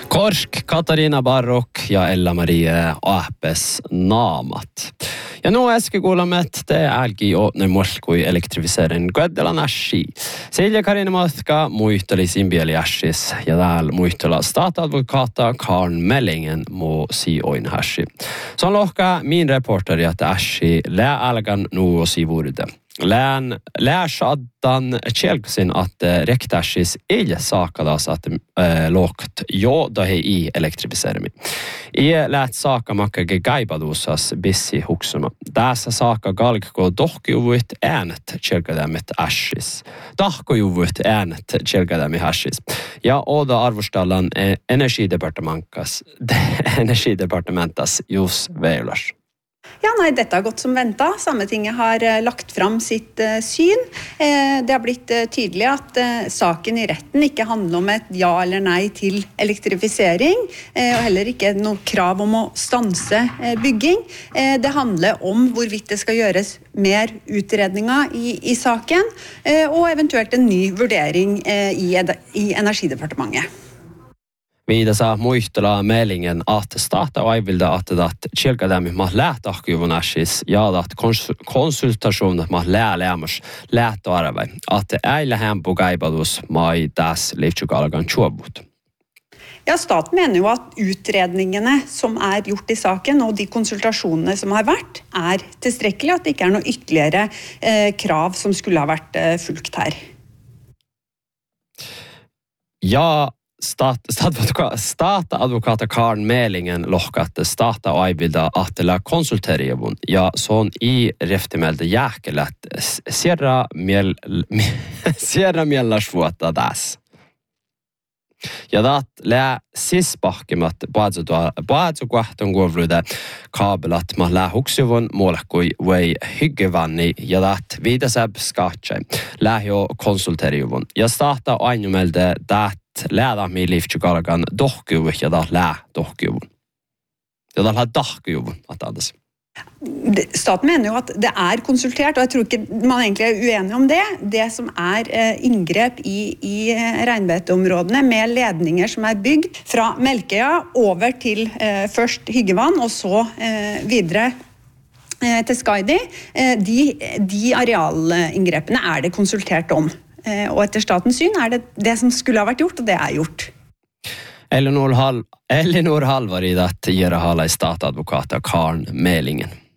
Korsk, Katarina Barrok ja Ella Marie Aapes naamat. Ja nu äskekuulamet te älki otne molkui elektrifiserin Göddelan ässi. Silja Karina Matka muisteli simbieli ässis ja täällä muistella statadvokata Karn Mellingen mo si oin ässi. Se on lohka min reporteri, että ässi lää älgan nu si vuurde. Lää shaddan tjelksin att rektässis ei saakadas att lokt jo dahi i elektrifisermi. I lät saaka makka gegaibadusas bissi huksuna. Tässä saaka galgko dohkujuvut äänet tjelkadämmet ässis. Dohkujuvut äänet tjelkadämmet ässis. Ja oda arvostallan energidepartementas Jos Veilars. Ja, nei, dette har gått som ventet. Sametinget har lagt fram sitt syn. Det har blitt tydelig at saken i retten ikke handler om et ja eller nei til elektrifisering, og heller ikke noe krav om å stanse bygging. Det handler om hvorvidt det skal gjøres mer utredninger i saken, og eventuelt en ny vurdering i Energidepartementet. Viidasa muistella Mellingen att starta aivilda att tjelkadämi ma lähtahkujuvunässis ja att konsultationet ma lälämös lähtoarve att äillä hämpu gaibadus mai tässä livtjukalgan tjuobut. Ja, staten mener jo at utredningene som gjort i saken og de konsultasjonene som har vært tilstrekkelig, at det ikke noe ytterligere krav som skulle ha vært fulgt her. Ja, Statadvokata Karn Mellingen lohkatte stata aivilda att la konsulterievun ja son i reftimelde jäkelet Sierra Miellarsvuota das. Ja dat lä sispahkemat baadsukuahton kuovrude kabelat ma lä huksuvun molekui vei hyggevanni ja dat vidaseb skatsai lä jo konsulterievun. Ja stata ainumelde dat läda mi livtjukalgan dohkuvu ja da lä dohkuvun. Ja da lä dohkuvun at andes. Staten mener jo at det konsultert, og jeg tror ikke man egentlig uenig om det. Det som inngrep i regnbeteområdene med ledninger som bygd fra Melkøya over til først Hyggevann og så videre til Skaidi, de arealinngrepene det konsultert om. Og etter statens syn det som skulle ha vært gjort, og det gjort. Elinor Halvarid att göra hala i statadvokata Karn Mellingen.